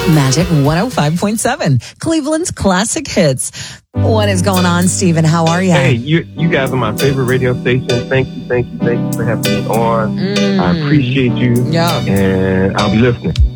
Magic 105.7, Cleveland's classic hits. What is going on, Stephen? How are you? Hey, you guys are my favorite radio station. Thank you for having me on. I appreciate you. Yeah. And I'll be listening.